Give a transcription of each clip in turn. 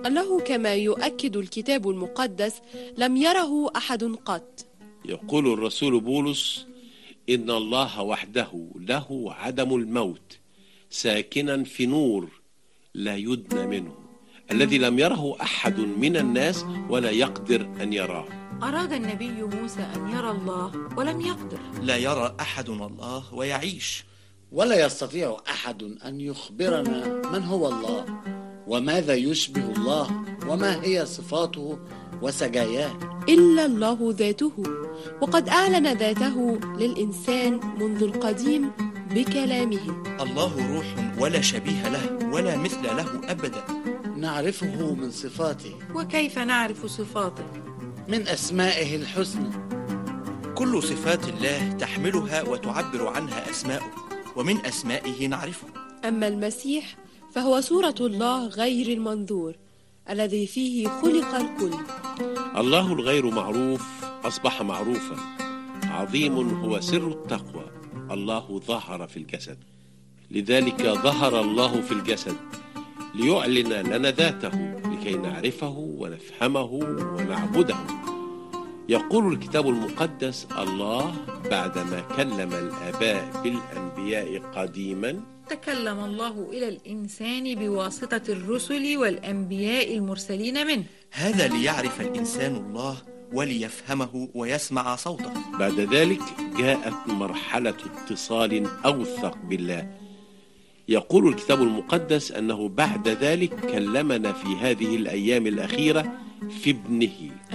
أنه كما يؤكد الكتاب المقدس لم يره أحد قط. يقول الرسول بولس: إن الله وحده له عدم الموت، ساكنا في نور لا يدنى منه، الذي لم يره أحد من الناس ولا يقدر أن يراه. أراد النبي موسى أن يرى الله ولم يقدر. لا يرى أحد الله ويعيش، ولا يستطيع أحد أن يخبرنا من هو الله وماذا يشبه الله وما هي صفاته وسجاياه إلا الله ذاته، وقد أعلن ذاته للإنسان منذ القديم بكلامه. الله روح ولا شبيه له ولا مثل له أبدا. نعرفه من صفاته. وكيف نعرف صفاته؟ من أسمائه الحسنى. كل صفات الله تحملها وتعبر عنها أسماؤه، ومن أسمائه نعرفه. أما المسيح فهو صورة الله غير المنظور الذي فيه خلق الكل. الله الغير معروف أصبح معروفا. عظيم هو سر التقوى. الله ظهر في الجسد، لذلك ظهر الله في الجسد ليعلن لنا ذاته لكي نعرفه ونفهمه ونعبده. يقول الكتاب المقدس: الله بعدما كلم الآباء بالأنبياء قديما تكلم الله إلى الإنسان بواسطة الرسل والأنبياء المرسلين منه. هذا ليعرف الإنسان الله وليفهمه ويسمع صوته. بعد ذلك جاءت مرحلة اتصال أوثق بالله. يقول الكتاب المقدس أنه بعد ذلك كلمنا في هذه الأيام الأخيرة في ابنه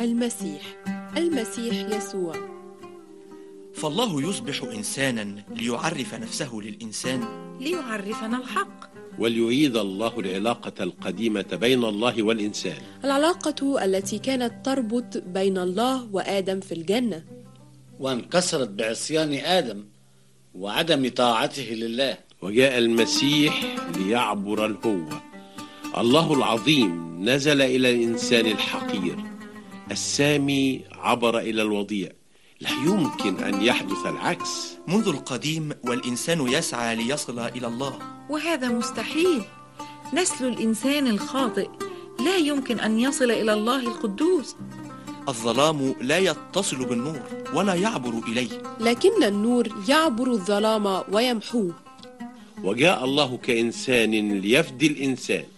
المسيح يسوع. فالله يصبح إنسانا ليعرف نفسه للإنسان، ليعرفنا الحق، وليعيد الله العلاقة القديمة بين الله والإنسان، العلاقة التي كانت تربط بين الله وآدم في الجنة، وانكسرت بعصيان آدم وعدم طاعته لله. وجاء المسيح ليعبر الهوة. الله العظيم نزل إلى الإنسان الحقير، السامي عبر إلى الوضيع. لا يمكن أن يحدث العكس. منذ القديم والإنسان يسعى ليصل إلى الله، وهذا مستحيل. نسل الإنسان الخاطئ لا يمكن أن يصل إلى الله القدوس. الظلام لا يتصل بالنور ولا يعبر إليه، لكن النور يعبر الظلام ويمحوه. وجاء الله كإنسان ليفدي الإنسان.